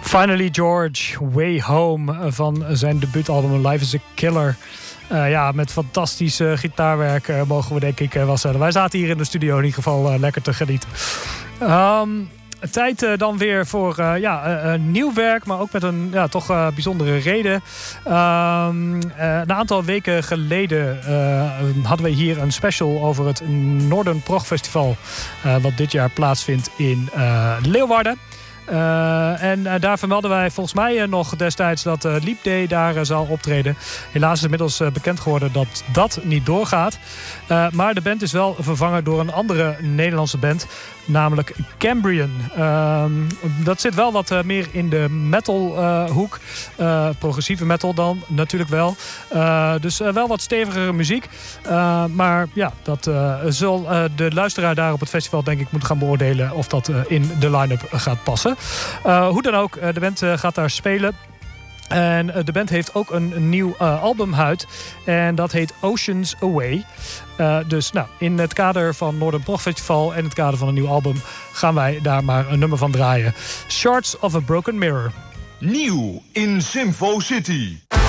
Finally George, Way Home van zijn debuutalbum Life is a Killer. Met fantastisch gitaarwerk mogen we denk ik wel stellen. Wij zaten hier in de studio in ieder geval lekker te genieten. Tijd dan weer voor nieuw werk, maar ook met een toch bijzondere reden. Een aantal weken geleden hadden we hier een special over het Northern Prog Festival. Wat dit jaar plaatsvindt in Leeuwarden. Daar vermelden wij volgens mij nog destijds dat Leap Day daar zal optreden. Helaas is inmiddels bekend geworden dat dat niet doorgaat. Maar de band is wel vervangen door een andere Nederlandse band, namelijk Cambrian. Dat zit wel wat meer in de metal hoek. Progressieve metal dan natuurlijk wel. Dus wel wat stevigere muziek. Maar ja, dat zal de luisteraar daar op het festival denk ik moeten gaan beoordelen of dat in de line-up gaat passen. Hoe dan ook, de band gaat daar spelen. En de band heeft ook een nieuw album uit. En dat heet Oceans Away. Dus in het kader van Northern Prog Festival en het kader van een nieuw album gaan wij daar maar een nummer van draaien. Shards of a Broken Mirror. Nieuw in Symfo City.